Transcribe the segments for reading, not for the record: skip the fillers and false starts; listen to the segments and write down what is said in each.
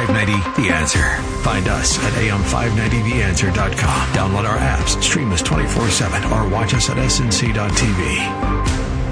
AM590 The Answer. Find us at AM590theanswer.com. Download our apps, stream us 24/7, or watch us at snc.tv.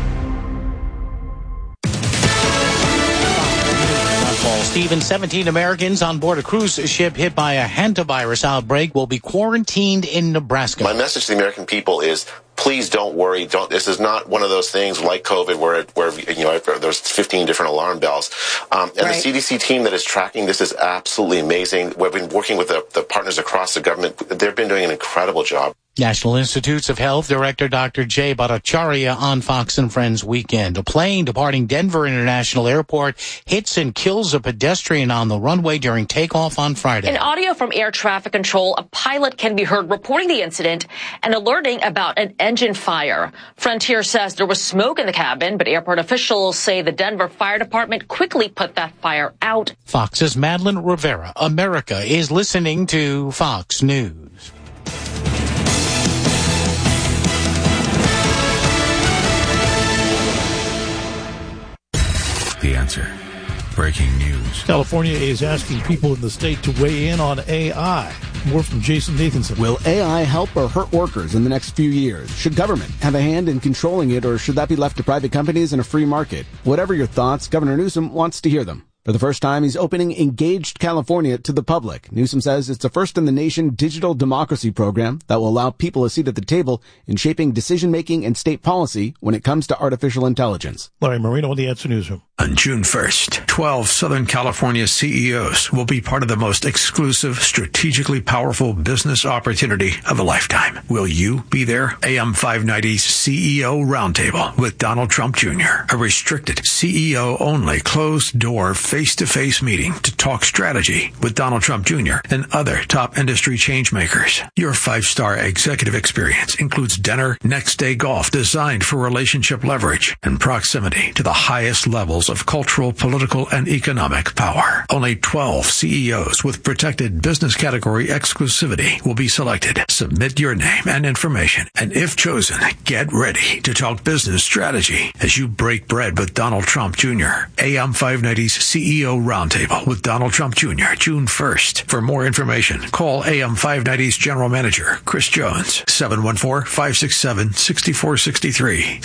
Stephen, 17 Americans on board a cruise ship hit by a hantavirus outbreak will be quarantined in Nebraska. My message to the American people is, please don't worry. This is not one of those things like COVID where there's 15 different alarm bells. And the CDC team that is tracking this is absolutely amazing. We've been working with the partners across the government. They've been doing an incredible job. National Institutes of Health Director Dr. Jay Bhattacharya on Fox and Friends Weekend. A plane departing Denver International Airport hits and kills a pedestrian on the runway during takeoff on Friday. In audio from air traffic control, a pilot can be heard reporting the incident and alerting about an engine fire. Frontier says there was smoke in the cabin, but airport officials say the Denver Fire Department quickly put that fire out. Fox's Madeline Rivera. America is listening to Fox News. The Answer. Breaking news. California is asking people in the state to weigh in on AI. More from Jason Nathanson. Will AI help or hurt workers in the next few years? Should government have a hand in controlling it, or should that be left to private companies in a free market? Whatever your thoughts, Governor Newsom wants to hear them. For the first time, he's opening Engaged California to the public. Newsom says it's the first in the nation digital democracy program that will allow people a seat at the table in shaping decision-making and state policy when it comes to artificial intelligence. Larry Marino with the Answer Newsroom. On June 1st, 12 Southern California CEOs will be part of the most exclusive, strategically powerful business opportunity of a lifetime. Will you be there? AM 590's CEO Roundtable with Donald Trump Jr., a restricted CEO-only, closed-door, face-to-face meeting to talk strategy with Donald Trump Jr. and other top industry changemakers. Your 5-star executive experience includes dinner, next-day golf designed for relationship leverage, and proximity to the highest levels of cultural, political, and economic power. Only 12 CEOs with protected business category exclusivity will be selected. Submit your name and information, and if chosen, get ready to talk business strategy as you break bread with Donald Trump Jr. AM 590's CEO Roundtable with Donald Trump Jr., June 1st. For more information, call AM 590's General Manager, Chris Jones, 714-567-6463,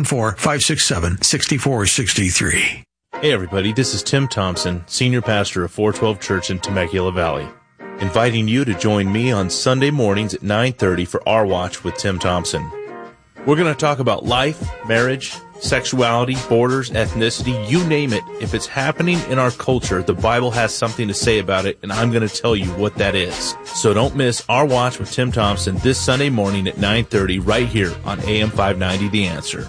714-567-6463. Hey everybody, this is Tim Thompson, Senior Pastor of 412 Church in Temecula Valley, inviting you to join me on Sunday mornings at 9:30 for Our Watch with Tim Thompson. We're going to talk about life, marriage, sexuality, borders, ethnicity, you name it. If it's happening in our culture, the Bible has something to say about it, and I'm going to tell you what that is. So don't miss Our Watch with Tim Thompson this Sunday morning at 9:30 right here on AM 590 The Answer.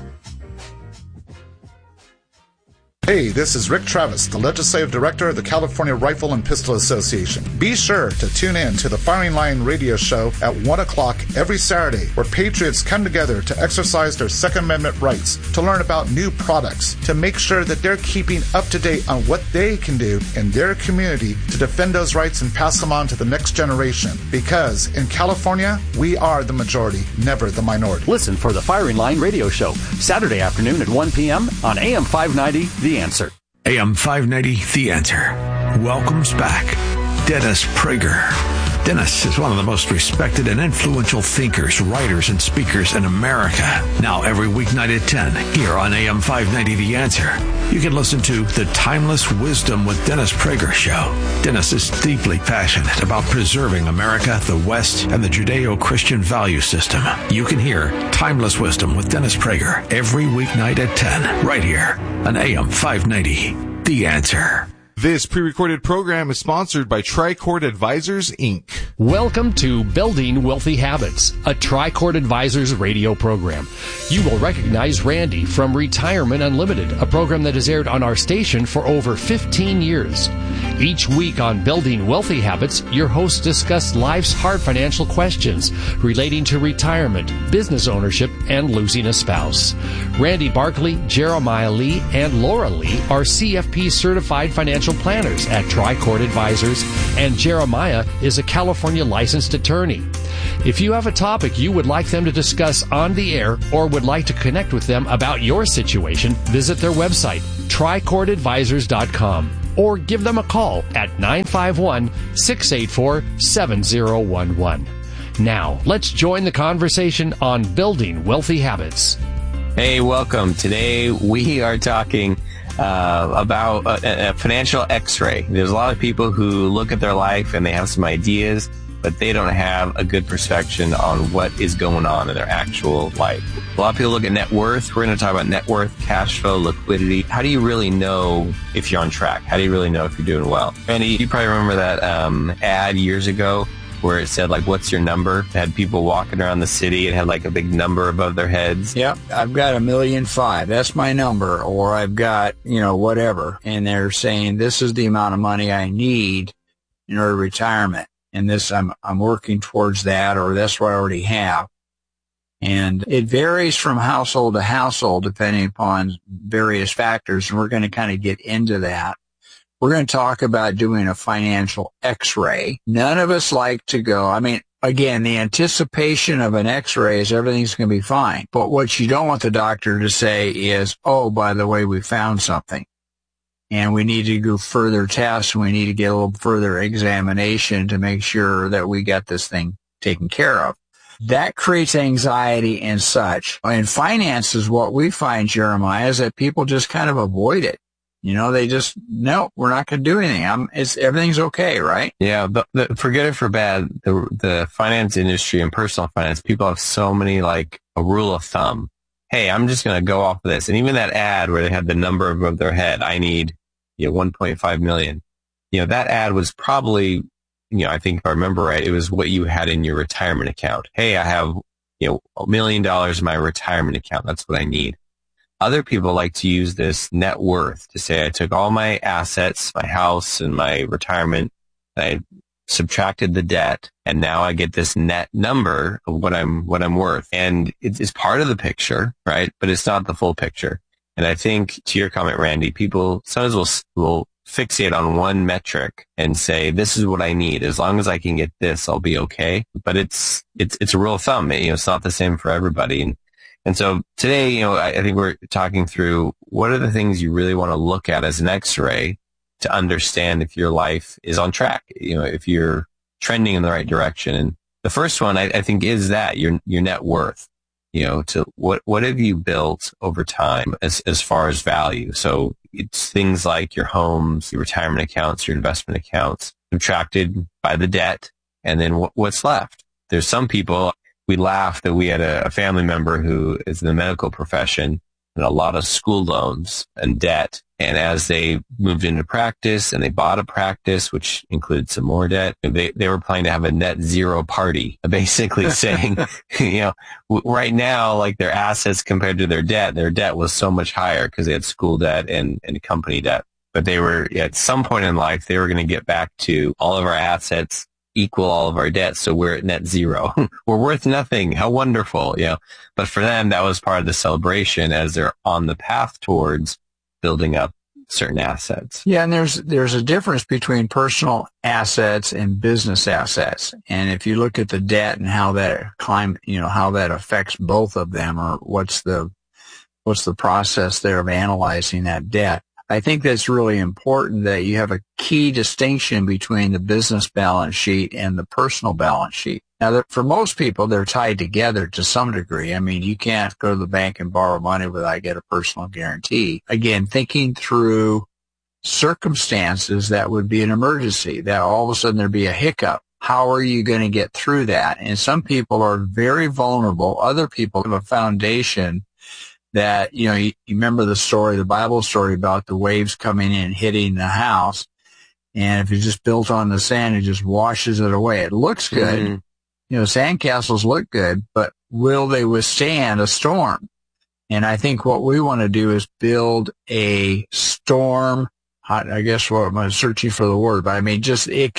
Hey, this is Rick Travis, the Legislative Director of the California Rifle and Pistol Association. Be sure to tune in to the Firing Line radio show at 1 o'clock every Saturday, where patriots come together to exercise their Second Amendment rights, to learn about new products, to make sure that they're keeping up to date on what they can do in their community to defend those rights and pass them on to the next generation. Because in California, we are the majority, never the minority. Listen for the Firing Line radio show, Saturday afternoon at 1 p.m. on AM 590 The Answer. AM 590 The Answer welcomes back Dennis Prager. Dennis is one of the most respected and influential thinkers, writers, and speakers in America. Now every weeknight at 10 here on AM 590 The Answer, you can listen to The Timeless Wisdom with Dennis Prager show. Dennis is deeply passionate about preserving America, the West, and the Judeo-Christian value system. You can hear Timeless Wisdom with Dennis Prager every weeknight at 10 right here on AM 590 The Answer. This pre-recorded program is sponsored by Tricord Advisors, Inc. Welcome to Building Wealthy Habits, a Tricord Advisors radio program. You will recognize Randy from Retirement Unlimited, a program that has aired on our station for over 15 years. Each week on Building Wealthy Habits, your hosts discuss life's hard financial questions relating to retirement, business ownership, and losing a spouse. Randy Barkley, Jeremiah Lee, and Laura Lee are CFP certified financial planners at Tricord Advisors, and Jeremiah is a California licensed attorney. If you have a topic you would like them to discuss on the air or would like to connect with them about your situation, visit their website, tricordadvisors.com. or give them a call at 951-684-7011. Now, let's join the conversation on building wealthy habits. Hey, welcome. Today we are talking about a financial x-ray. There's a lot of people who look at their life and they have some ideas, but they don't have a good perspective on what is going on in their actual life. A lot of people look at net worth. We're going to talk about net worth, cash flow, liquidity. How do you really know if you're on track? How do you really know if you're doing well? Randy, you probably remember that ad years ago where it said, like, what's your number? It had people walking around the city. It had like a big number above their heads. Yep. I've got $1.5 million. That's my number. Or I've got, whatever. And they're saying, this is the amount of money I need in order to retirement. And this, I'm working towards that, or that's what I already have. And it varies from household to household depending upon various factors. And we're going to kind of get into that. We're going to talk about doing a financial x-ray. None of us like to go. Again, the anticipation of an x-ray is everything's going to be fine. But what you don't want the doctor to say is, oh, by the way, we found something. And we need to do further tests. We need to get a little further examination to make sure that we got this thing taken care of. That creates anxiety and such. In finance is what we find, Jeremiah, is that people just kind of avoid it. They just, no, we're not going to do anything. Everything's okay, right? Yeah, but forget it for bad. The finance industry and personal finance, people have so many, like, a rule of thumb. Hey, I'm just going to go off of this. And even that ad where they had the number above their head, I need, 1.5 million. That ad was probably, I think if I remember right, it was what you had in your retirement account. Hey, I have, $1 million in my retirement account. That's what I need. Other people like to use this net worth to say, I took all my assets, my house and my retirement, I subtracted the debt, and now I get this net number of what I'm worth. And it's part of the picture, right? But it's not the full picture. And I think, to your comment, Randy, people sometimes will fixate on one metric and say, this is what I need. As long as I can get this, I'll be okay. But it's a rule of thumb. It's not the same for everybody. And so today, I think we're talking through what are the things you really want to look at as an x-ray to understand if your life is on track, if you're trending in the right direction. And the first one, I think, is that your net worth. To what have you built over time as far as value? So it's things like your homes, your retirement accounts, your investment accounts, subtracted by the debt, and then what's left. There's some people, we laugh that we had a family member who is in the medical profession and a lot of school loans and debt. And as they moved into practice and they bought a practice, which included some more debt, they were planning to have a net zero party, basically saying, right now, like, their assets compared to their debt was so much higher because they had school debt and company debt. But they were, at some point in life, they were going to get back to all of our assets equal all of our debts, so we're at net zero. We're worth nothing. How wonderful, But for them, that was part of the celebration as they're on the path towards building up certain assets. Yeah, and there's a difference between personal assets and business assets. And if you look at the debt and how that how that affects both of them, or what's the process there of analyzing that debt. I think that's really important that you have a key distinction between the business balance sheet and the personal balance sheet. Now, for most people, they're tied together to some degree. You can't go to the bank and borrow money without get a personal guarantee. Again, thinking through circumstances that would be an emergency, that all of a sudden there'd be a hiccup. How are you going to get through that? And some people are very vulnerable. Other people have a foundation that, you remember the Bible story about the waves coming in and hitting the house. And if it's just built on the sand, it just washes it away. It looks good. Mm-hmm. Sandcastles look good, but will they withstand a storm? And I think what we want to do is build a storm. I guess what I'm searching for the word, but it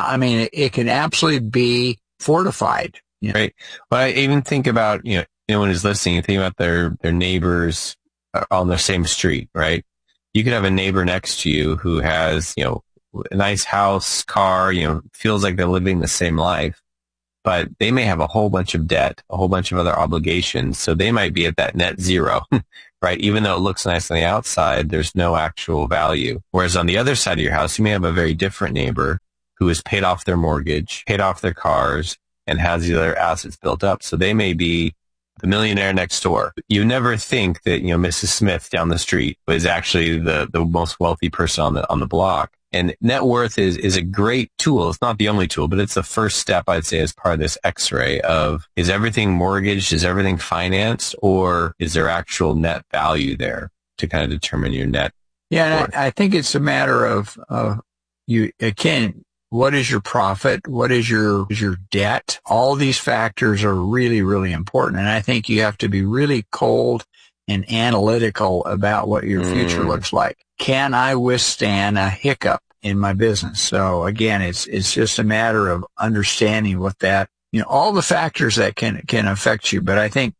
can absolutely be fortified. Right. Well, I even think about, anyone who's listening, you think about their neighbors on the same street, right? You could have a neighbor next to you who has, a nice house, car, feels like they're living the same life, but they may have a whole bunch of debt, a whole bunch of other obligations. So they might be at that net zero. right? Even though it looks nice on the outside, there's no actual value. Whereas on the other side of your house, you may have a very different neighbor who has paid off their mortgage, paid off their cars, and has the other assets built up. So they may be the millionaire next door. You never think that, Mrs. Smith down the street is actually the most wealthy person on the block. And net worth is a great tool. It's not the only tool, but it's the first step, I'd say, as part of this X-ray of, is everything mortgaged? Is everything financed? Or is there actual net value there to kind of determine your net worth? I think it's a matter of what is your profit? What is your debt? All these factors are really, really important. And I think you have to be really cold and analytical about what your future looks like. Can I withstand a hiccup in my business? So again, it's just a matter of understanding what that, all the factors that can affect you. But I think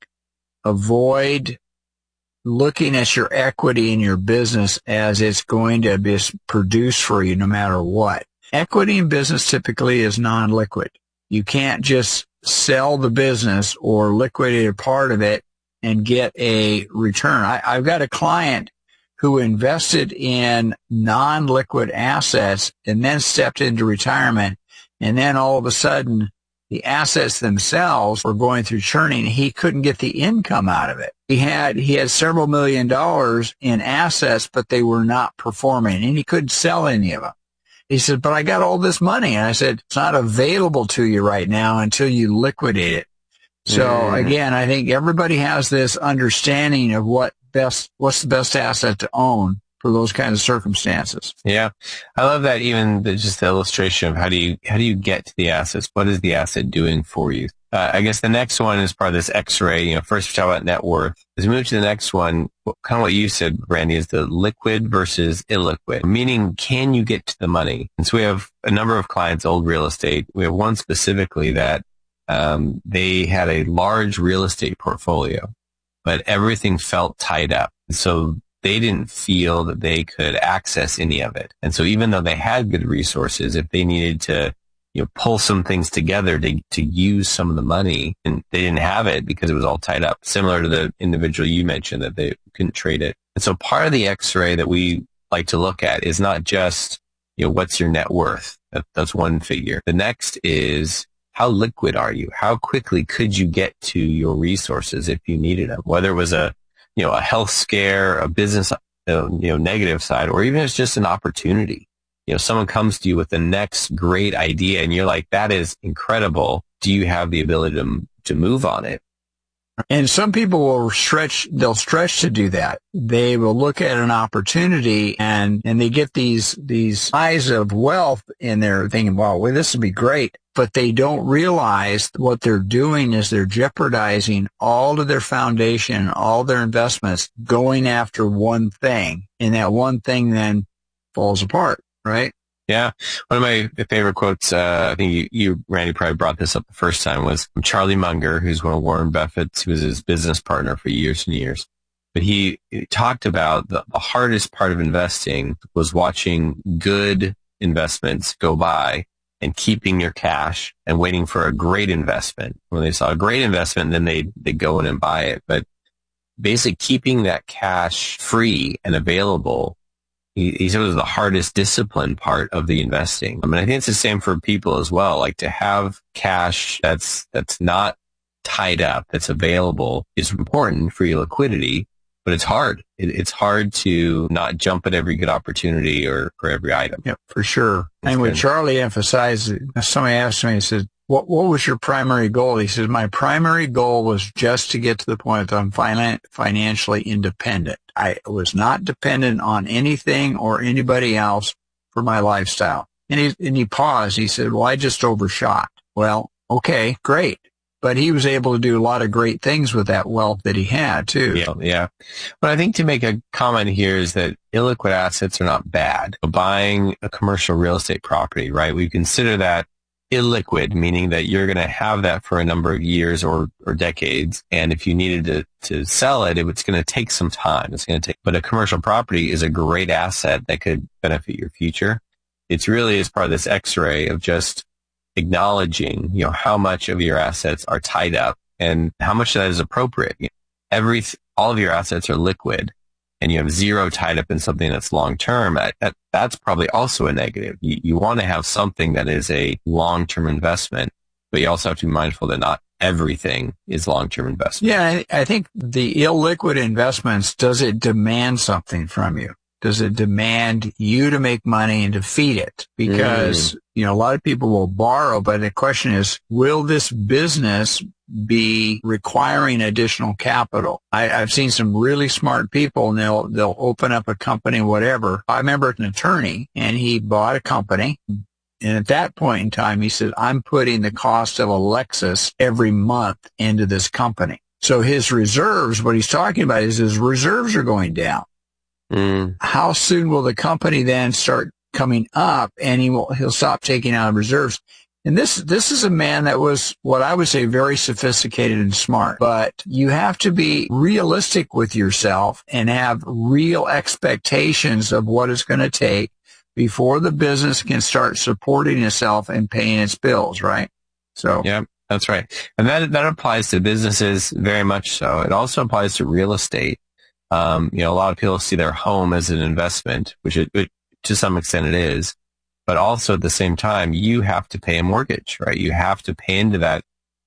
avoid looking at your equity in your business as it's going to be produced for you no matter what. Equity in business typically is non-liquid. You can't just sell the business or liquidate a part of it and get a return. I've got a client who invested in non-liquid assets and then stepped into retirement. And then all of a sudden, the assets themselves were going through churning. He couldn't get the income out of it. He had several $1 million in assets, but they were not performing, and he couldn't sell any of them. He said, but I got all this money. And I said, it's not available to you right now until you liquidate it. So again, I think everybody has this understanding of what's the best asset to own for those kinds of circumstances. Yeah. I love that, even just the illustration of how do you get to the assets? What is the asset doing for you? I guess the next one is part of this X-ray. First we talk about net worth. As we move to the next one, kind of what you said, Randy, is the liquid versus illiquid, meaning can you get to the money? And so we have a number of clients, old real estate. We have one specifically that they had a large real estate portfolio, but everything felt tied up. So they didn't feel that they could access any of it. And so even though they had good resources, if they needed to pull some things together to use some of the money, and they didn't have it because it was all tied up, similar to the individual you mentioned that they couldn't trade it. And so part of the X-ray that we like to look at is not just, what's your net worth? That's one figure. The next is, how liquid are you? How quickly could you get to your resources if you needed them? Whether it was a health scare, a business, negative side, or even it's just an opportunity. Someone comes to you with the next great idea and you're like, that is incredible. Do you have the ability to move on it? And some people they'll stretch to do that. They will look at an opportunity and they get these eyes of wealth and they're thinking, wow, this would be great. But they don't realize what they're doing is they're jeopardizing all of their foundation, all their investments going after one thing. And that one thing then falls apart, right? Yeah. One of my favorite quotes, I think you, Randy, probably brought this up the first time, was from Charlie Munger, who's one of Warren Buffett's, who was his business partner for years and years. But he talked about the hardest part of investing was watching good investments go by and keeping your cash and waiting for a great investment. When they saw a great investment, then they go in and buy it. But basically keeping that cash free and available, he said, was the hardest discipline part of the investing. I mean, I think it's the same for people as well. Like, to have cash that's not tied up, that's available, is important for your liquidity, but it's hard. It's hard to not jump at every good opportunity or for every item. Yeah, for sure. And what Charlie emphasized, somebody asked me, he said, what was your primary goal? He said, my primary goal was just to get to the point that I'm financially independent. I was not dependent on anything or anybody else for my lifestyle. And he paused. He said, well, I just overshot. Well, okay, great. But he was able to do a lot of great things with that wealth that he had, too. Yeah. But I think to make a comment here is that illiquid assets are not bad. Buying a commercial real estate property, right? We consider that illiquid, meaning that you're going to have that for a number of years or decades. And if you needed to sell it, it's going to take some time. But a commercial property is a great asset that could benefit your future. It's really as part of this X-ray of just acknowledging, how much of your assets are tied up and how much of that is appropriate. all of your assets are liquid and you have zero tied up in something that's long-term, that's probably also a negative. You want to have something that is a long-term investment, but you also have to be mindful that not everything is long-term investment. Yeah, I think the illiquid investments, does it demand something from you? Does it demand you to make money and to feed it? Because, a lot of people will borrow, but the question is, will this business be requiring additional capital? I've seen some really smart people, and they'll open up a company, whatever. I remember an attorney, and he bought a company. And at that point in time, he said, I'm putting the cost of a Lexus every month into this company. So his reserves, what he's talking about is his reserves are going down. How soon will the company then start coming up, and he'll stop taking out reserves? And this is a man that was what I would say very sophisticated and smart. But you have to be realistic with yourself and have real expectations of what it's going to take before the business can start supporting itself and paying its bills, right? So yeah, that's right. And that applies to businesses very much so. It also applies to real estate. A lot of people see their home as an investment, which to some extent it is, but also at the same time, you have to pay a mortgage, right? You have to pay into that.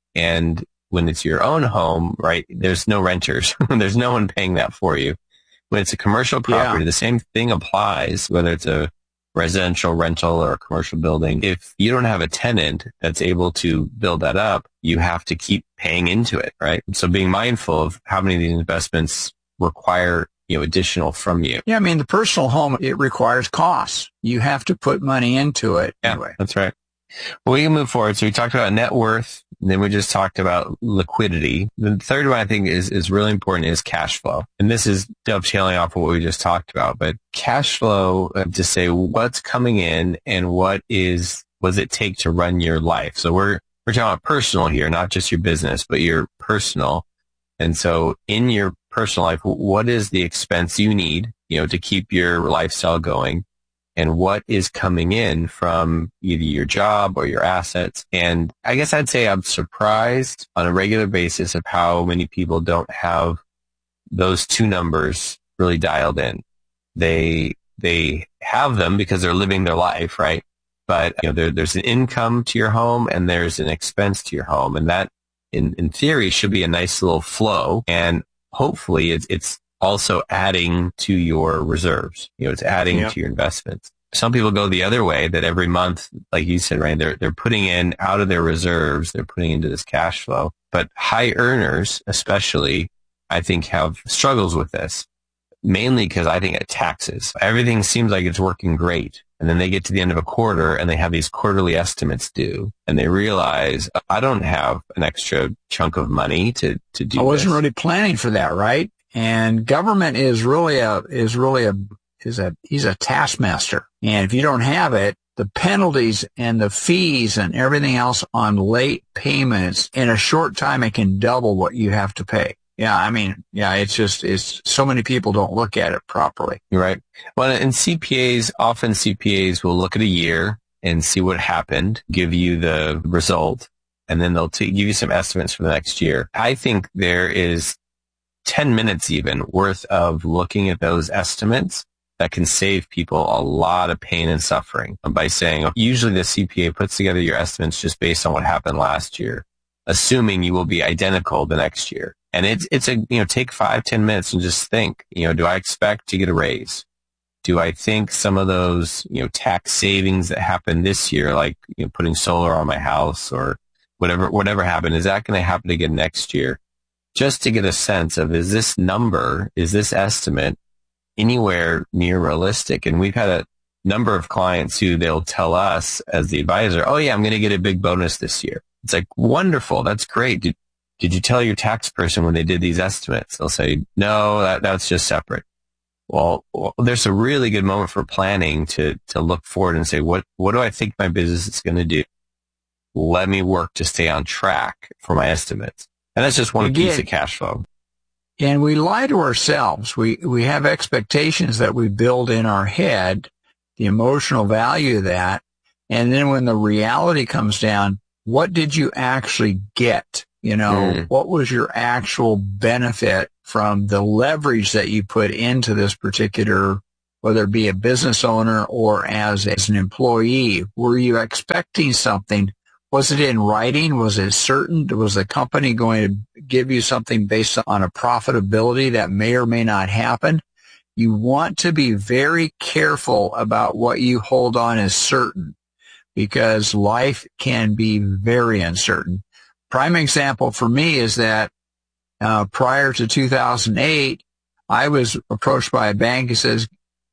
And when it's your own home, right, there's no renters. There's no one paying that for you. When it's a commercial property, the same thing applies, whether it's a residential rental or a commercial building. If you don't have a tenant that's able to build that up, you have to keep paying into it, right? So being mindful of how many of these investments require, additional from you. Yeah, I mean, the personal home, it requires costs. You have to put money into it. Yeah, anyway. That's right. Well, we can move forward. So we talked about net worth, and then we just talked about liquidity. The third one I think is really important is cash flow. And this is dovetailing off of what we just talked about. But cash flow, to say what's coming in and what does it take to run your life. So we're talking about personal here, not just your business, but your personal. And so in your personal life, what is the expense you need, to keep your lifestyle going? And what is coming in from either your job or your assets? And I guess I'd say I'm surprised on a regular basis of how many people don't have those two numbers really dialed in. They have them because they're living their life, right? But there's an income to your home and there's an expense to your home, and that in theory should be a nice little flow. And hopefully it's also adding to your reserves. It's adding to your investments. Some people go the other way, that every month, like you said, Ryan, they're putting in out of their reserves, they're putting into this cash flow. But high earners, especially, I think have struggles with this, mainly because I think it taxes. Everything seems like it's working great. And then they get to the end of a quarter and they have these quarterly estimates due, and they realize, I don't have an extra chunk of money to do this. I wasn't really planning for that, right? And government is really he's a taskmaster. And if you don't have it, the penalties and the fees and everything else on late payments, in a short time, it can double what you have to pay. Yeah, I mean, it's so many people don't look at it properly. Right. Well, and often CPAs will look at a year and see what happened, give you the result, and then they'll give you some estimates for the next year. I think there is 10 minutes even worth of looking at those estimates that can save people a lot of pain and suffering by saying, usually the CPA puts together your estimates just based on what happened last year, assuming you will be identical the next year. And it's take 5-10 minutes and just think, do I expect to get a raise? Do I think some of those, tax savings that happened this year, like, putting solar on my house or whatever happened, is that going to happen again next year? Just to get a sense of, is this estimate anywhere near realistic? And we've had a number of clients who they'll tell us as the advisor, oh yeah, I'm going to get a big bonus this year. It's like, wonderful. That's great. Did you tell your tax person when they did these estimates? They'll say, no, that's just separate. Well, there's a really good moment for planning to look forward and say, what do I think my business is going to do? Let me work to stay on track for my estimates. And that's just one piece of cash flow. And we lie to ourselves. We have expectations that we build in our head, the emotional value of that. And then when the reality comes down, what did you actually get? What was your actual benefit from the leverage that you put into this particular, whether it be a business owner or as an employee. Were you expecting something? Was it in writing? Was it certain? Was the company going to give you something based on a profitability that may or may not happen? You want to be very careful about what you hold on as certain, because life can be very uncertain. Prime example for me is that prior to 2008, I was approached by a bank who says,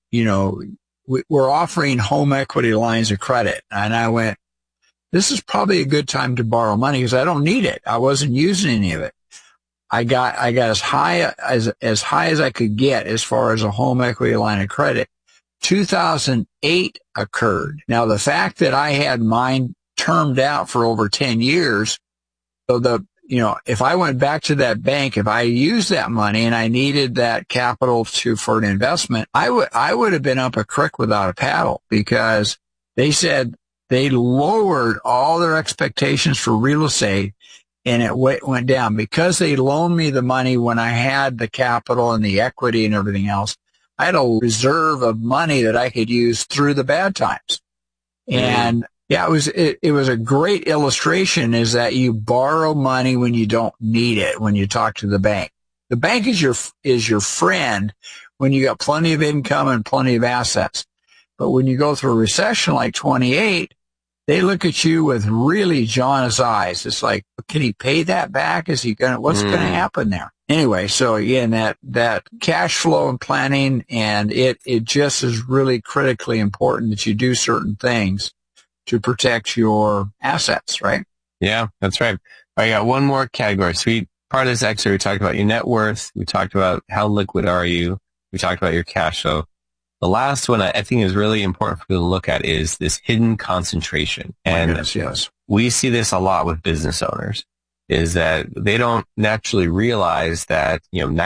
we're offering home equity lines of credit. And I went, this is probably a good time to borrow money because I don't need it. I wasn't using any of it. I got as high as I could get as far as a home equity line of credit. 2008 occurred. Now, the fact that I had mine termed out for over 10 years, so if I went back to that bank, if I used that money and I needed that capital for an investment, I would have been up a creek without a paddle, because they said they lowered all their expectations for real estate, and it went down because they loaned me the money when I had the capital and the equity and everything else. I had a reserve of money that I could use through the bad times. And yeah, it was a great illustration, is that you borrow money when you don't need it, when you talk to the bank. The bank is your friend when you got plenty of income and plenty of assets. But when you go through a recession like 28, they look at you with really jaundiced eyes. It's like, can he pay that back? What's going to happen there? Anyway, so again, that cash flow and planning, and it just is really critically important that you do certain things to protect your assets, right? Yeah, that's right. I got one more category. So part of this excerpt, we talked about your net worth. We talked about how liquid are you. We talked about your cash flow. The last one I think is really important for people to look at is this hidden concentration. And yes. We see this a lot with business owners, is that they don't naturally realize that,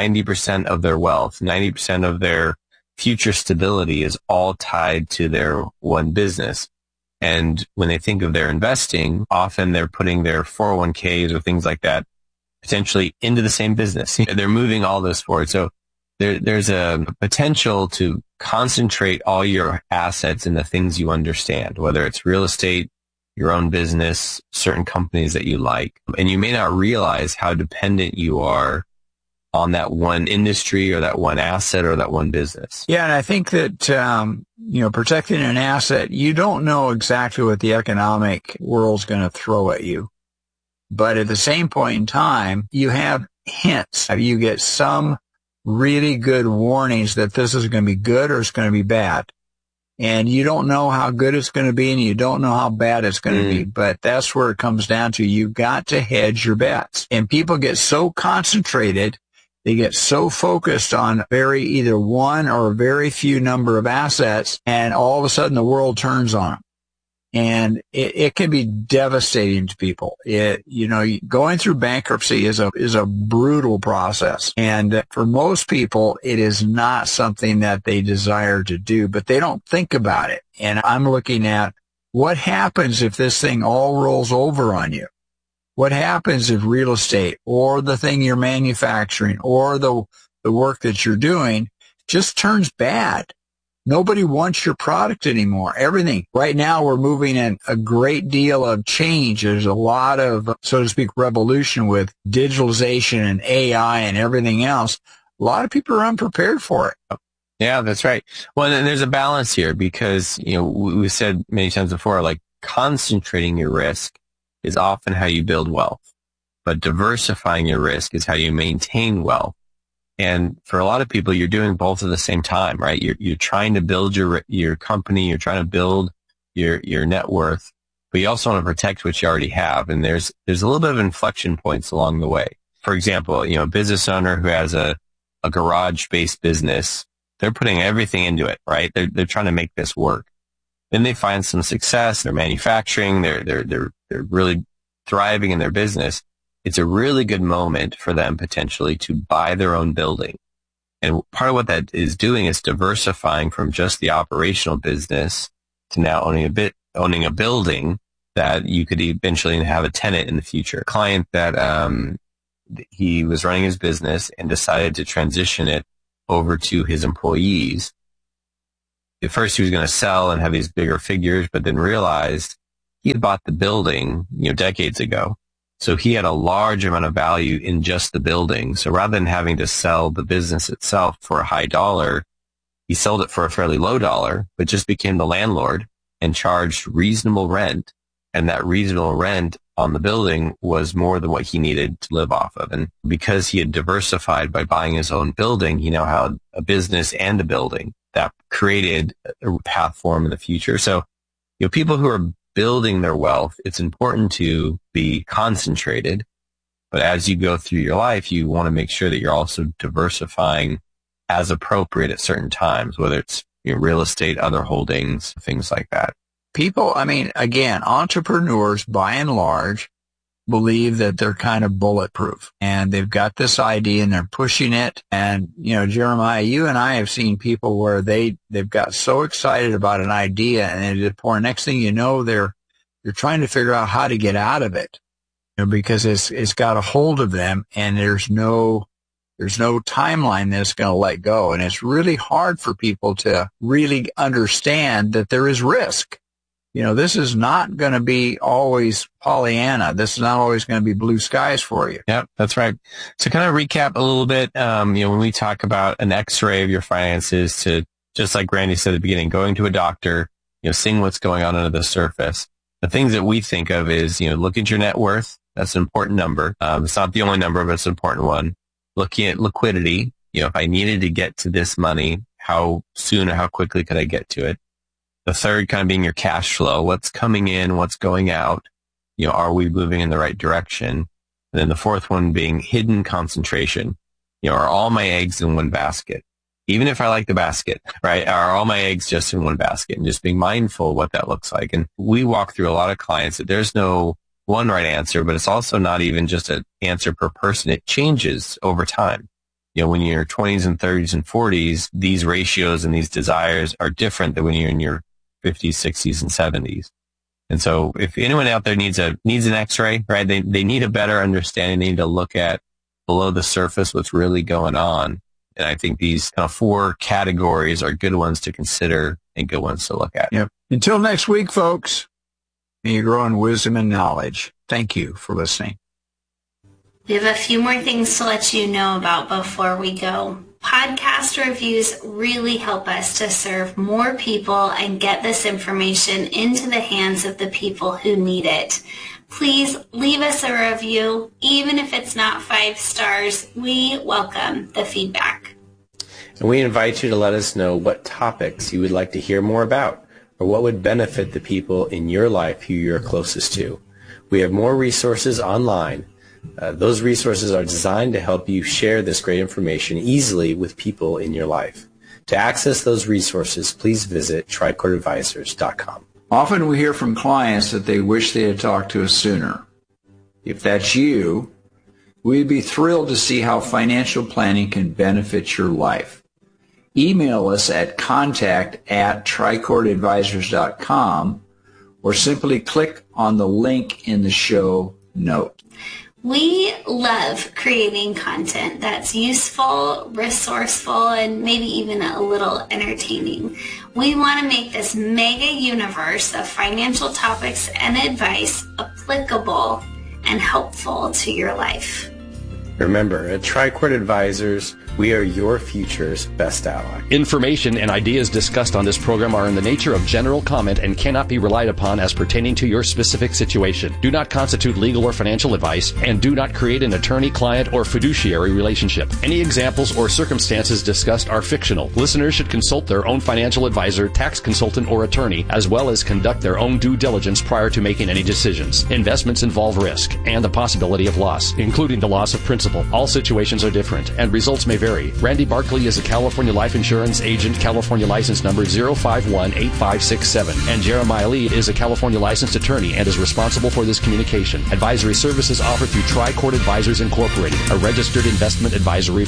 90% of their wealth, 90% of their future stability is all tied to their one business. And when they think of their investing, often they're putting their 401ks or things like that potentially into the same business. They're moving all this forward. So there's a potential to concentrate all your assets in the things you understand, whether it's real estate, your own business, certain companies that you like. And you may not realize how dependent you are on that one industry or that one asset or that one business. Yeah, and I think that, protecting an asset, you don't know exactly what the economic world's going to throw at you. But at the same point in time, you have hints. You get some really good warnings that this is going to be good or it's going to be bad. And you don't know how good it's going to be, and you don't know how bad it's going to be. But that's where it comes down to. You got to hedge your bets. And people get so concentrated, they get so focused on either one or a very few number of assets, and all of a sudden the world turns on them. And it can be devastating to people. Going through bankruptcy is a brutal process. And for most people, it is not something that they desire to do, but they don't think about it. And I'm looking at what happens if this thing all rolls over on you? What happens if real estate or the thing you're manufacturing or the work that you're doing just turns bad? Nobody wants your product anymore. Everything. Right now, we're moving in a great deal of change. There's a lot of, so to speak, revolution with digitalization and AI and everything else. A lot of people are unprepared for it. Yeah, that's right. Well, and there's a balance here because, we said many times before, like concentrating your risk is often how you build wealth, but diversifying your risk is how you maintain wealth. And for a lot of people, you're doing both at the same time, right? You're trying to build your company, you're trying to build your net worth, but you also want to protect what you already have. And there's a little bit of inflection points along the way. For example, a business owner who has a garage-based business, they're putting everything into it, right? They're trying to make this work. Then they find some success, they're manufacturing, they're really thriving in their business. It's a really good moment for them potentially to buy their own building. And part of what that is doing is diversifying from just the operational business to now owning a building that you could eventually have a tenant in the future. A client that he was running his business and decided to transition it over to his employees. At first he was going to sell and have these bigger figures, but then realized he had bought the building, decades ago. So he had a large amount of value in just the building. So rather than having to sell the business itself for a high dollar, he sold it for a fairly low dollar, but just became the landlord and charged reasonable rent. And that reasonable rent on the building was more than what he needed to live off of. And because he had diversified by buying his own building, he now had a business and a building that created a path for him in the future. So, people who are building their wealth, it's important to be concentrated. But as you go through your life, you want to make sure that you're also diversifying as appropriate at certain times, whether it's real estate, other holdings, things like that. People, again, entrepreneurs by and large believe that they're kind of bulletproof, and they've got this idea and they're pushing it. And, Jeremiah, you and I have seen people where they've got so excited about an idea, and next thing you know, they're trying to figure out how to get out of it, because it's got a hold of them, and there's no timeline that's going to let go. And it's really hard for people to really understand that there is risk. This is not going to be always Pollyanna. This is not always going to be blue skies for you. Yep, that's right. To kind of recap a little bit, when we talk about an X-ray of your finances, to just like Randy said at the beginning, going to a doctor, seeing what's going on under the surface. The things that we think of is, look at your net worth. That's an important number. It's not the only number, but it's an important one. Looking at liquidity. If I needed to get to this money, how soon or how quickly could I get to it? The third kind of being your cash flow. What's coming in, what's going out? Are we moving in the right direction? And then the fourth one being hidden concentration. Are all my eggs in one basket? Even if I like the basket, right? Are all my eggs just in one basket? And just being mindful of what that looks like. And we walk through a lot of clients that there's no one right answer, but it's also not even just an answer per person. It changes over time. When you're in your 20s and 30s and 40s, these ratios and these desires are different than when you're in your 50s, 60s, and 70s. And so if anyone out there needs an X-ray, right, they need a better understanding. They need to look at below the surface what's really going on. And I think these kind of 4 categories are good ones to consider and good ones to look at. Yep. Until next week, folks, may you grow in wisdom and knowledge. Thank you for listening. We have a few more things to let you know about before we go. Podcast reviews really help us to serve more people and get this information into the hands of the people who need it. Please leave us a review. Even if it's not 5 stars, we welcome the feedback. And we invite you to let us know what topics you would like to hear more about, or what would benefit the people in your life who you're closest to. We have more resources online. Those resources are designed to help you share this great information easily with people in your life. To access those resources, please visit TricorderAdvisors.com. Often we hear from clients that they wish they had talked to us sooner. If that's you, we'd be thrilled to see how financial planning can benefit your life. Email us at contact@TricorderAdvisors.com or simply click on the link in the show note. We love creating content that's useful, resourceful, and maybe even a little entertaining. We want to make this mega universe of financial topics and advice applicable and helpful to your life. Remember, at Tricord Advisors, we are your future's best ally. Information and ideas discussed on this program are in the nature of general comment and cannot be relied upon as pertaining to your specific situation. Do not constitute legal or financial advice, and do not create an attorney-client or fiduciary relationship. Any examples or circumstances discussed are fictional. Listeners should consult their own financial advisor, tax consultant, or attorney, as well as conduct their own due diligence prior to making any decisions. Investments involve risk and the possibility of loss, including the loss of principal. All situations are different, and results may vary. Randy Barkley is a California life insurance agent, California license number 0518567, and Jeremiah Lee is a California licensed attorney and is responsible for this communication. Advisory services offered through Tricord Advisors Incorporated, a registered investment advisory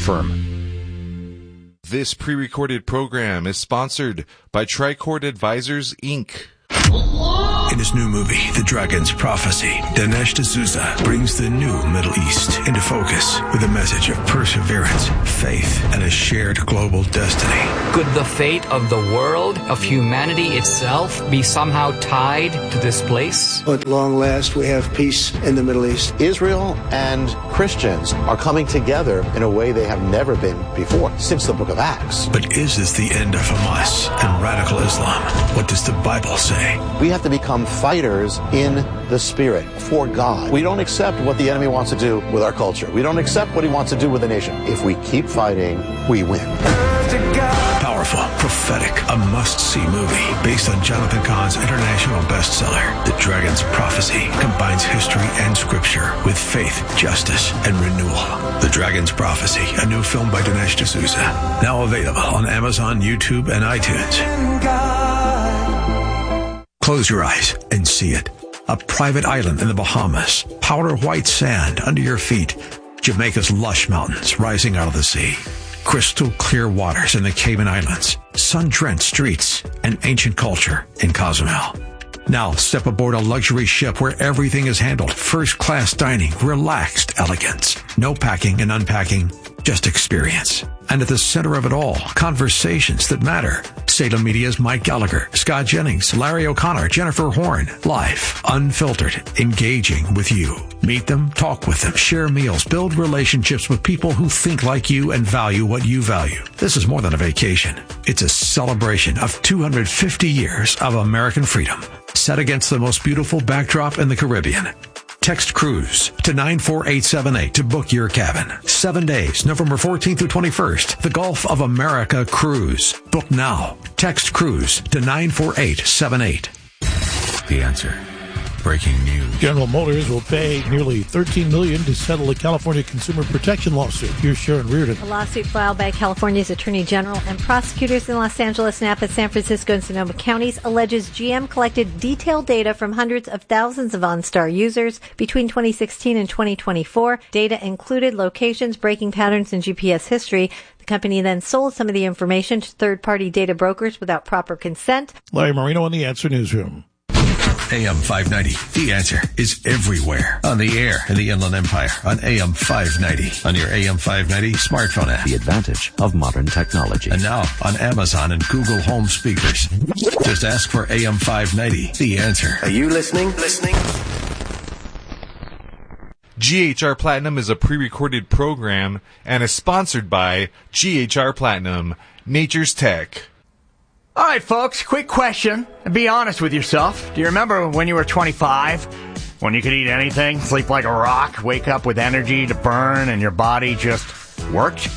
firm. This pre-recorded program is sponsored by Tricord Advisors, Inc. In his new movie, The Dragon's Prophecy, Dinesh D'Souza brings the new Middle East into focus with a message of perseverance, faith, and a shared global destiny. Could the fate of the world, of humanity itself, be somehow tied to this place? At long last, we have peace in the Middle East. Israel and Christians are coming together in a way they have never been before since the book of Acts. But is this the end of Hamas and radical Islam? What does the Bible say? We have to become fighters in the spirit for God. We don't accept what the enemy wants to do with our culture. We don't accept what he wants to do with the nation. If we keep fighting, we win. Powerful, prophetic, a must-see movie based on Jonathan Cahn's international bestseller, The Dragon's Prophecy, combines history and scripture with faith, justice, and renewal. The Dragon's Prophecy, a new film by Dinesh D'Souza, now available on Amazon, YouTube, and iTunes. Close your eyes and see it. A private island in the Bahamas, powder white sand under your feet, Jamaica's lush mountains rising out of the sea, crystal clear waters in the Cayman Islands, sun-drenched streets, and ancient culture in Cozumel. Now step aboard a luxury ship where everything is handled, first-class dining, relaxed elegance, no packing and unpacking, just experience. And at the center of it all, conversations that matter. Salem Media's Mike Gallagher, Scott Jennings, Larry O'Connor, Jennifer Horn. Live, unfiltered, engaging with you. Meet them, talk with them, share meals, build relationships with people who think like you and value what you value. This is more than a vacation. It's a celebration of 250 years of American freedom, set against the most beautiful backdrop in the Caribbean. Text cruise to 94878 to book your cabin. 7 days, November 14th through 21st. The Gulf of America Cruise. Book now. Text cruise to 94878. The Answer. Breaking news. General Motors will pay nearly $13 million to settle a California consumer protection lawsuit. Here's Sharon Reardon. A lawsuit filed by California's Attorney General and prosecutors in Los Angeles, Napa, San Francisco, and Sonoma counties alleges GM collected detailed data from hundreds of thousands of OnStar users between 2016 and 2024. Data included locations, braking patterns, and GPS history. The company then sold some of the information to third-party data brokers without proper consent. Larry Marino in the Answer Newsroom. AM 590. The Answer is everywhere. On the air in the Inland Empire. On AM 590. On your AM 590 smartphone app. The advantage of modern technology. And now on Amazon and Google Home speakers. Just ask for AM 590. The Answer. Are you listening? GHR Platinum is a pre-recorded program and is sponsored by GHR Platinum, Nature's Tech. All right, folks, quick question. Be honest with yourself. Do you remember when you were 25? When you could eat anything, sleep like a rock, wake up with energy to burn, and your body just worked?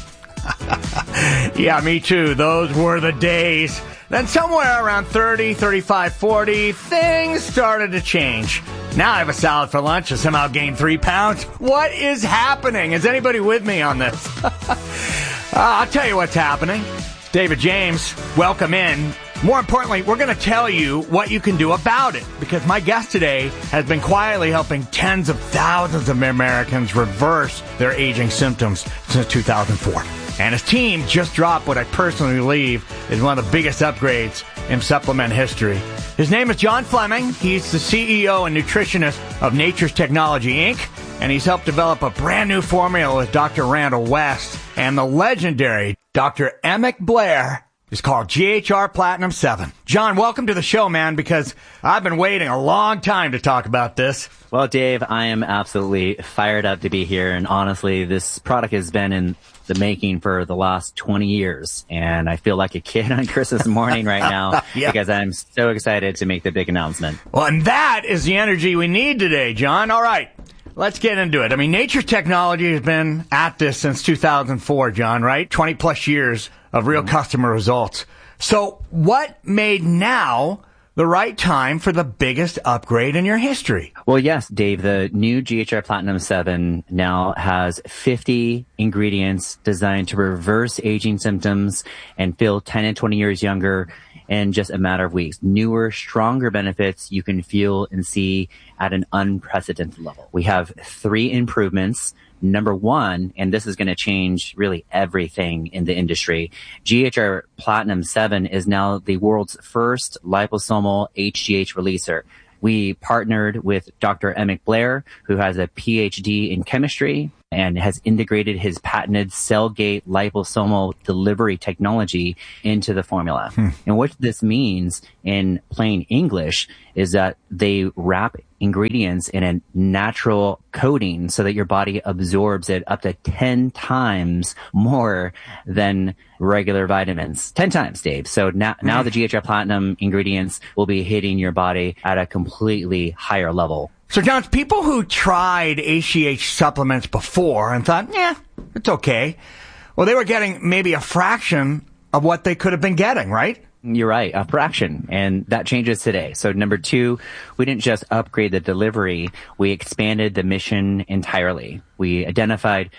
Yeah, me too. Those were the days. Then somewhere around 30, 35, 40, things started to change. Now I have a salad for lunch and somehow gained 3 pounds. What is happening? Is anybody with me on this? I'll tell you what's happening. David James, welcome in. More importantly, we're going to tell you what you can do about it, because my guest today has been quietly helping tens of thousands of Americans reverse their aging symptoms since 2004. And his team just dropped what I personally believe is one of the biggest upgrades in supplement history. His name is John Fleming. He's the CEO and nutritionist of Nature's Technology, Inc., and he's helped develop a brand new formula with Dr. Randall West and the legendary Dr. Emick Blair. It's called GHR Platinum 7. John, welcome to the show, man, because I've been waiting a long time to talk about this. Well, Dave, I am absolutely fired up to be here, and honestly, this product has been in the making for the last 20 years, and I feel like a kid on Christmas morning right now because I'm so excited to make the big announcement. Well, and that is the energy we need today, John. All right. Let's get into it. I mean, Nature's Technology has been at this since 2004, John, right? 20 plus years of real customer results. So what made now the right time for the biggest upgrade in your history? Well, yes, Dave, the new GHR Platinum 7 now has 50 ingredients designed to reverse aging symptoms and feel 10 and 20 years younger in just a matter of weeks. Newer, stronger benefits you can feel and see at an unprecedented level. We have 3 improvements Number one, and this is going to change really everything in the industry, GHR Platinum 7 is now the world's first liposomal HGH releaser. We partnered with Dr. Emmett Blair, who has a PhD in chemistry and has integrated his patented cell-gate liposomal delivery technology into the formula. And what this means in plain English is that they wrap ingredients in a natural coating so that your body absorbs it up to 10 times more than regular vitamins. 10 times, Dave. So now the GHR Platinum ingredients will be hitting your body at a completely higher level. So, John, people who tried HGH supplements before and thought, it's okay. Well, they were getting maybe a fraction of what they could have been getting, right? You're right, a fraction. And that changes today. So number two, we didn't just upgrade the delivery, we expanded the mission entirely. We identified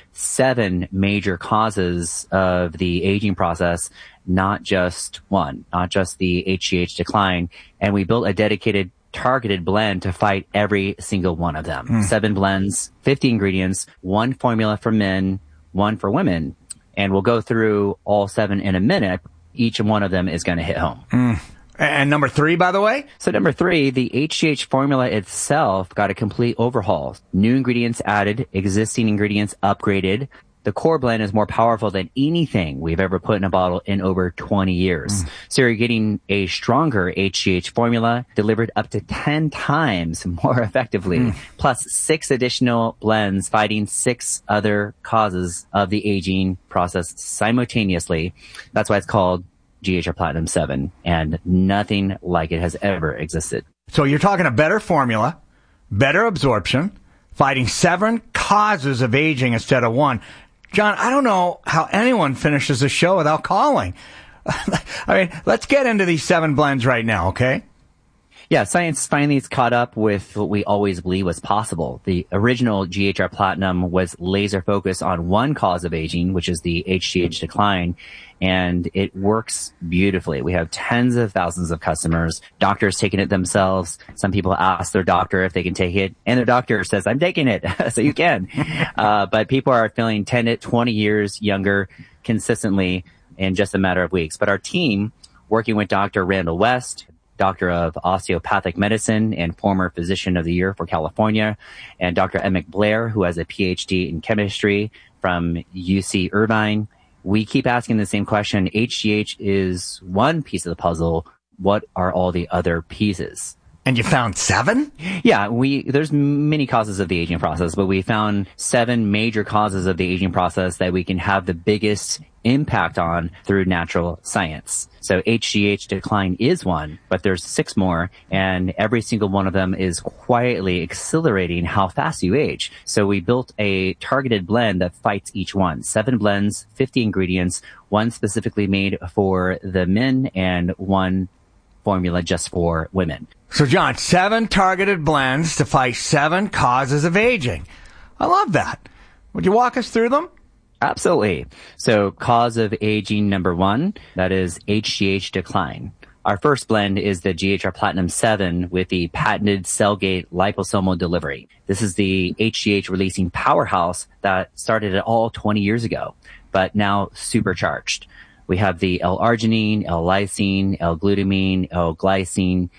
7 major causes of the aging process, not just one, not just the HGH decline. And we built a dedicated targeted blend to fight every single one of them. 7 blends, 50 ingredients, 1 formula for men, 1 for women. And we'll go through all 7 in a minute. Each one of them is going to hit home. And number 3, by the way? So number 3, the HGH formula itself got a complete overhaul. New ingredients added, existing ingredients upgraded. The core blend is more powerful than anything we've ever put in a bottle in over 20 years. So you're getting a stronger HGH formula delivered up to 10 times more effectively, plus 6 additional blends fighting 6 other causes of the aging process simultaneously. That's why it's called GHR Platinum 7, and nothing like it has ever existed. So you're talking a better formula, better absorption, fighting 7 causes of aging instead of 1. John, I don't know how anyone finishes a show without calling. I mean, let's get into these 7 blends right now, okay? Yeah, science finally has caught up with what we always believed was possible. The original GHR Platinum was laser focused on one cause of aging, which is the HGH decline, and it works beautifully. We have tens of thousands of customers, doctors taking it themselves. Some people ask their doctor if they can take it, and their doctor says, I'm taking it, so you can. But people are feeling 10 to 20 years younger consistently in just a matter of weeks. But our team, working with Dr. Randall West, Doctor of Osteopathic Medicine and former Physician of the Year for California, and Dr. Emmett Blair, who has a PhD in chemistry from UC Irvine. We keep asking the same question. HGH is one piece of the puzzle. What are all the other pieces? And you found 7? Yeah, there's many causes of the aging process, but we found 7 major causes of the aging process that we can have the biggest impact on through natural science. So HGH decline is one, but there's 6 more, and every single one of them is quietly accelerating how fast you age. So we built a targeted blend that fights each one. 7 blends, 50 ingredients, 1 specifically made for the men and 1 formula just for women. So, John, 7 targeted blends to fight 7 causes of aging. I love that. Would you walk us through them? Absolutely. So, cause of aging number 1, that is HGH decline. Our first blend is the GHR Platinum 7 with the patented cell-gate liposomal delivery. This is the HGH releasing powerhouse that started it all 20 years ago, but now supercharged. We have the L-arginine, L-lysine, L-glutamine, L-glycine,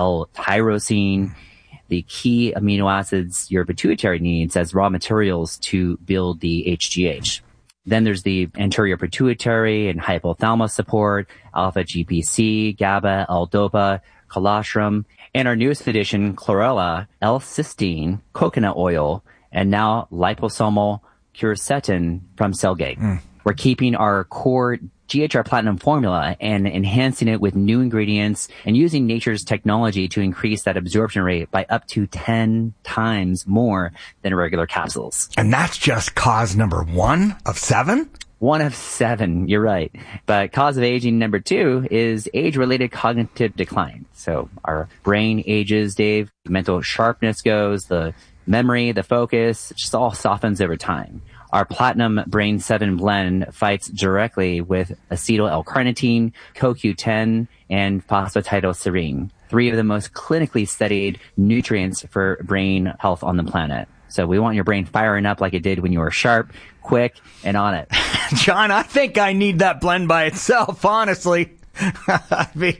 L-tyrosine, the key amino acids your pituitary needs as raw materials to build the HGH. Then there's the anterior pituitary and hypothalamus support, alpha-GPC, GABA, L-dopa, colostrum, and our newest addition, chlorella, L-cysteine, coconut oil, and now liposomal quercetin from Cellgate. We're keeping our core GHR Platinum formula and enhancing it with new ingredients and using nature's technology to increase that absorption rate by up to 10 times more than regular capsules. And that's just cause number 1 of 7? 1 of 7, you're right. But cause of aging number 2 is age-related cognitive decline. So our brain ages, Dave, mental sharpness goes, the memory, the focus, it just all softens over time. Our Platinum Brain 7 blend fights directly with acetyl L-carnitine, CoQ10, and phosphatidylserine, 3 of the most clinically studied nutrients for brain health on the planet. So we want your brain firing up like it did when you were sharp, quick, and on it. John, I think I need that blend by itself, honestly. I mean,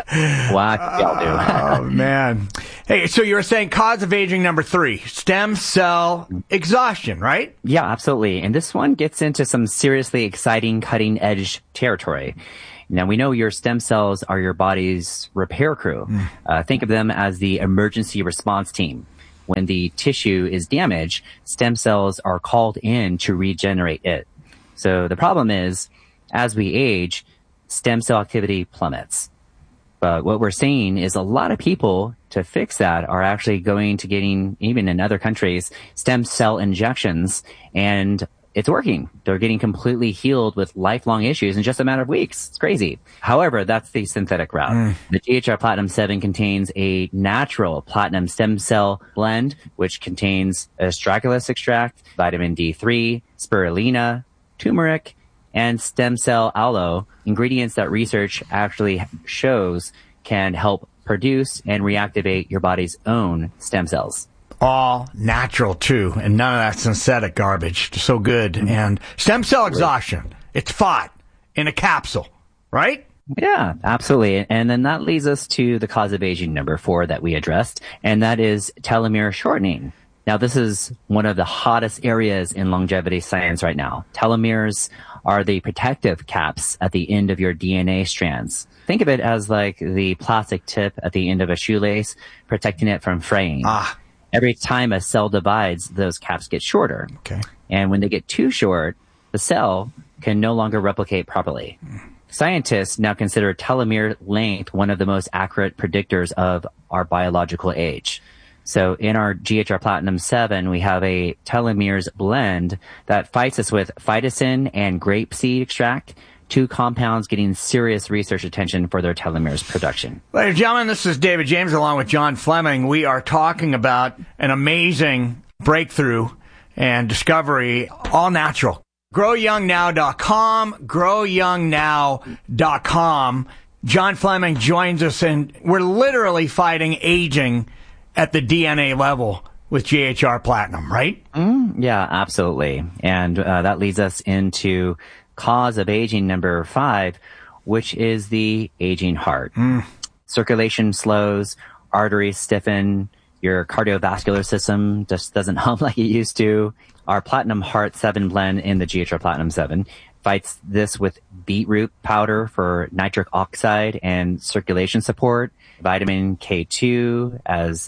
what y'all do? Oh, man. Hey, so you were saying cause of aging number 3, stem cell exhaustion, right? Yeah, absolutely. And this one gets into some seriously exciting, cutting-edge territory. Now, we know your stem cells are your body's repair crew. Think of them as the emergency response team. When the tissue is damaged, stem cells are called in to regenerate it. So the problem is, as we age, stem cell activity plummets. But what we're seeing is a lot of people, to fix that, are actually going to getting, even in other countries, stem cell injections, and it's working. They're getting completely healed with lifelong issues in just a matter of weeks. It's crazy. However, that's the synthetic route. The GHR Platinum 7 contains a natural platinum stem cell blend, which contains astragalus extract, vitamin D3, spirulina, turmeric, and stem cell aloe, ingredients that research actually shows can help produce and reactivate your body's own stem cells. All natural, too, and none of that synthetic garbage. So good. And stem cell exhaustion, it's fought in a capsule, right? Yeah, absolutely. And then that leads us to the cause of aging number 4 that we addressed, and that is telomere shortening. Now, this is one of the hottest areas in longevity science right now. Telomeres are the protective caps at the end of your DNA strands. Think of it as like the plastic tip at the end of a shoelace, protecting it from fraying. Every time a cell divides, those caps get shorter. Okay. And when they get too short, the cell can no longer replicate properly. Scientists now consider telomere length one of the most accurate predictors of our biological age. So in our GHR Platinum 7, we have a telomeres blend that fights us with phytosine and grapeseed extract, 2 compounds getting serious research attention for their telomeres production. Ladies and gentlemen, this is David James along with John Fleming. We are talking about an amazing breakthrough and discovery, all natural. GrowYoungNow.com, GrowYoungNow.com. John Fleming joins us, and we're literally fighting aging at the DNA level with GHR Platinum, right? Yeah, absolutely. And that leads us into cause of aging number 5, which is the aging heart. Circulation slows, arteries stiffen, your cardiovascular system just doesn't hum like it used to. Our Platinum Heart 7 blend in the GHR Platinum 7 fights this with beetroot powder for nitric oxide and circulation support, vitamin K2 as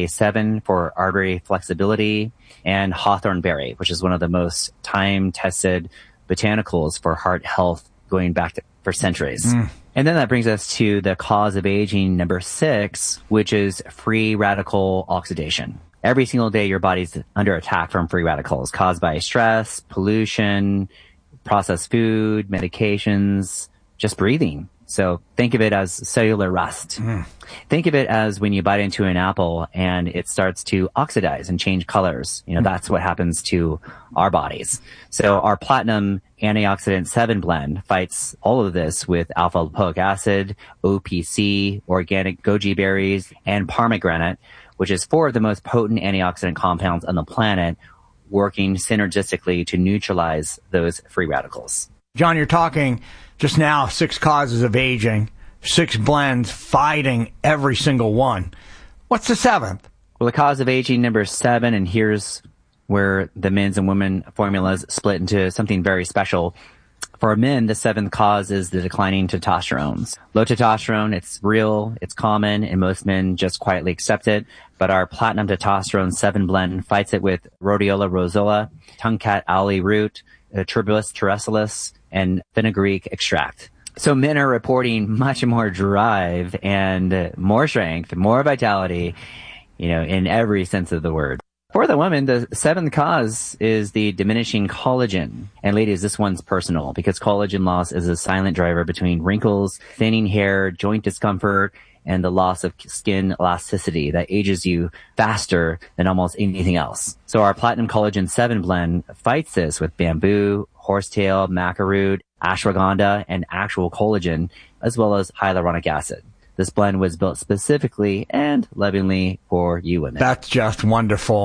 MK7 for artery flexibility, and hawthorn berry, which is one of the most time-tested botanicals for heart health going back for centuries. And then that brings us to the cause of aging number 6, which is free radical oxidation. Every single day, your body's under attack from free radicals caused by stress, pollution, processed food, medications, just breathing. So think of it as cellular rust. Think of it as when you bite into an apple and it starts to oxidize and change colors. You know, that's what happens to our bodies. So our Platinum Antioxidant 7 blend fights all of this with alpha lipoic acid, OPC, organic goji berries, and pomegranate, which is 4 of the most potent antioxidant compounds on the planet, working synergistically to neutralize those free radicals. John, you're talking just now 6 causes of aging, 6 blends fighting every single one. What's the 7th? Well, the cause of aging number 7, and here's where the men's and women formulas split into something very special. For men, the 7th cause is the declining testosterone. Low testosterone, it's real, it's common, and most men just quietly accept it. But our Platinum Testosterone 7 blend fights it with Rhodiola rosola, tongue-cat owlie root, Tuberculous terrestilis, and fenugreek extract. So men are reporting much more drive and more strength, more vitality, you know, in every sense of the word. For the women, the 7th cause is the diminishing collagen. And ladies, this one's personal because collagen loss is a silent driver between wrinkles, thinning hair, joint discomfort, and the loss of skin elasticity that ages you faster than almost anything else. So our Platinum Collagen 7 blend fights this with bamboo, horsetail, maca root, ashwagandha, and actual collagen, as well as hyaluronic acid. This blend was built specifically and lovingly for you women. That's just wonderful.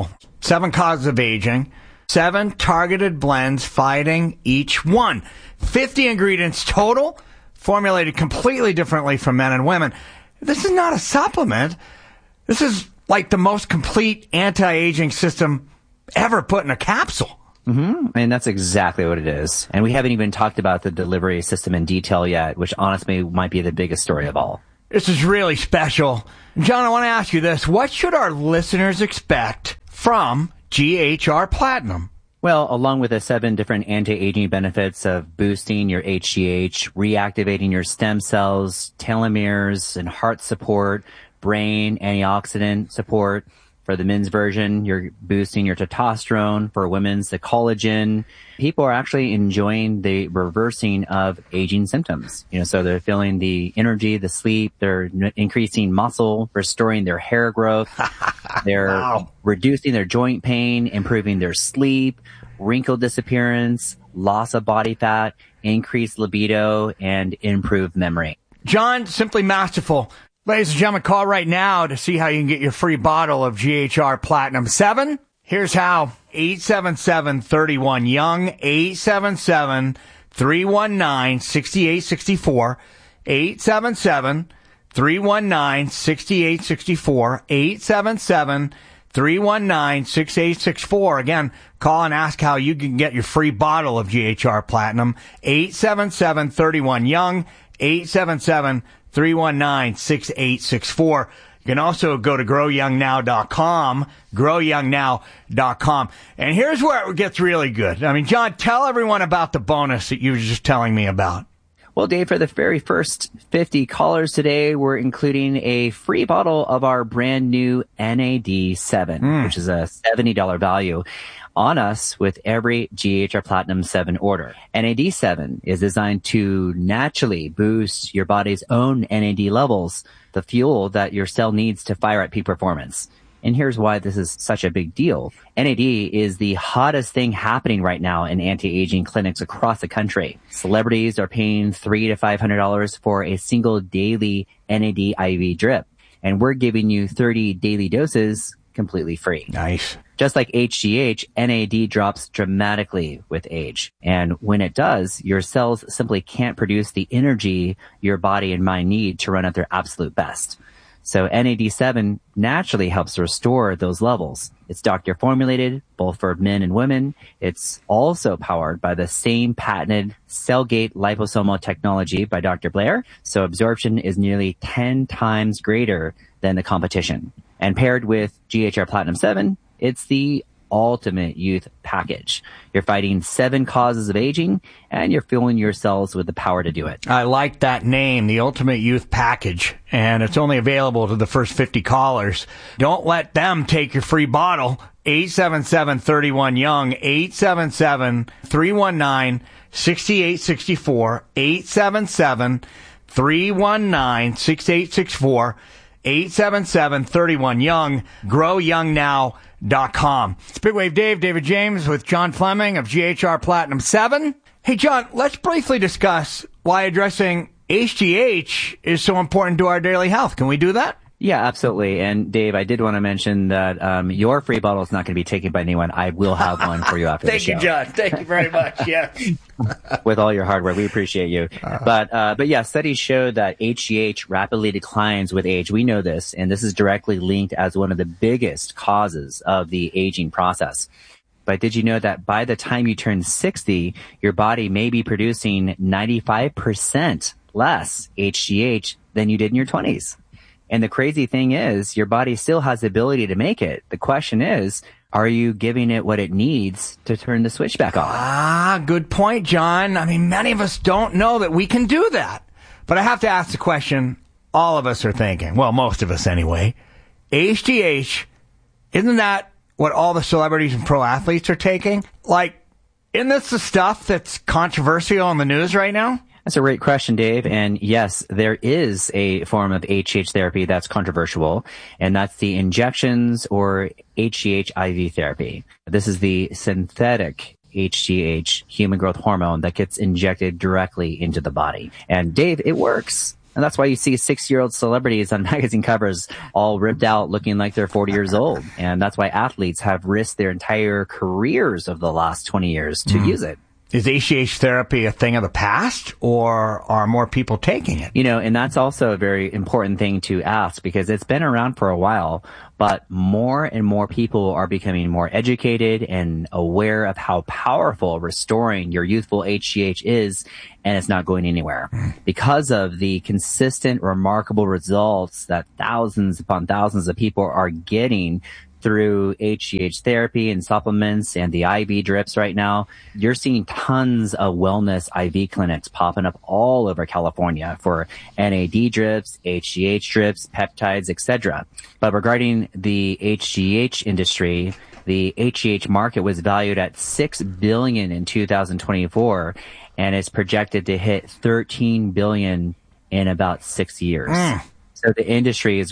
7 causes of aging, 7 targeted blends fighting each one. 50 ingredients total, formulated completely differently from men and women. This is not a supplement. This is like the most complete anti-aging system ever put in a capsule. Mm-hmm. And that's exactly what it is. And we haven't even talked about the delivery system in detail yet, which honestly might be the biggest story of all. This is really special. John, I want to ask you this. What should our listeners expect from GHR Platinum? Well, along with the 7 different anti-aging benefits of boosting your HGH, reactivating your stem cells, telomeres, and heart support, brain antioxidant support. For the men's version, you're boosting your testosterone. For women's, the collagen. People are actually enjoying the reversing of aging symptoms. So they're feeling the energy, the sleep. They're increasing muscle, restoring their hair growth. They're reducing their joint pain, improving their sleep, wrinkle disappearance, loss of body fat, increased libido, and improved memory. John, simply masterful. Ladies and gentlemen, call right now to see how you can get your free bottle of GHR Platinum 7. Here's how. 877-31-YOUNG, 877-319-6864, 877-319-6864, 877-319-6864. Again, call and ask how you can get your free bottle of GHR Platinum, 877-31-YOUNG, 877-319-6864. You can also go to growyoungnow.com, growyoungnow.com. And here's where it gets really good. I mean, John, tell everyone about the bonus that you were just telling me about. Well, Dave, for the very first 50 callers today, we're including a free bottle of our brand new NAD7, which is a $70 value on us with every GHR Platinum 7 order. NAD7 is designed to naturally boost your body's own NAD levels, the fuel that your cell needs to fire at peak performance. And here's why this is such a big deal. NAD is the hottest thing happening right now in anti-aging clinics across the country. Celebrities are paying $300 to $500 for a single daily NAD IV drip. And we're giving you 30 daily doses completely free. Nice. Just like HGH, NAD drops dramatically with age. And when it does, your cells simply can't produce the energy your body and mind need to run at their absolute best. So NAD7 naturally helps restore those levels. It's doctor formulated, both for men and women. It's also powered by the same patented Cellgate liposomal technology by Dr. Blair. So absorption is nearly 10 times greater than the competition. And paired with GHR Platinum 7, it's the ultimate youth package. You're fighting 7 causes of aging, and you're fueling your cells with the power to do it. I like that name, the Ultimate Youth Package, and it's only available to the first 50 callers. Don't let them take your free bottle. 877-31-YOUNG, 877-319-6864, 877-319-6864, 877-31-YOUNG, growyoungnow.com. It's Big Wave Dave, David James with John Fleming of GHR Platinum 7. Hey, John, let's briefly discuss why addressing HGH is so important to our daily health. Can we do that? Yeah, absolutely. And Dave, I did want to mention that your free bottle is not going to be taken by anyone. I will have one for you after the show. Thank you, John. Thank you very much. Yeah. With all your hard work, we appreciate you. But yeah, studies show that HGH rapidly declines with age. We know this, and this is directly linked as one of the biggest causes of the aging process. But did you know that by the time you turn 60, your body may be producing 95% less HGH than you did in your 20s? And the crazy thing is, your body still has the ability to make it. The question is, are you giving it what it needs to turn the switch back on? Good point, John. I mean, many of us don't know that we can do that. But I have to ask the question all of us are thinking. Well, most of us anyway. HGH, isn't that what all the celebrities and pro athletes are taking? Like, isn't this the stuff that's controversial in the news right now? That's a great question, Dave. And yes, there is a form of HGH therapy that's controversial, and that's the injections or HGH IV therapy. This is the synthetic HGH, human growth hormone, that gets injected directly into the body. And Dave, it works. And that's why you see 6-year-old celebrities on magazine covers all ripped out looking like they're 40 years old. And that's why athletes have risked their entire careers of the last 20 years to use it. Is HGH therapy a thing of the past, or are more people taking it? You know, and that's also a very important thing to ask, because it's been around for a while, but more and more people are becoming more educated and aware of how powerful restoring your youthful HGH is, and it's not going anywhere. Because of the consistent, remarkable results that thousands upon thousands of people are getting through HGH therapy and supplements and the IV drips right now, you're seeing tons of wellness IV clinics popping up all over California for NAD drips, HGH drips, peptides, etc. But regarding the HGH industry, the HGH market was valued at $6 billion in 2024, and it's projected to hit $13 billion in about 6 years. So the industry is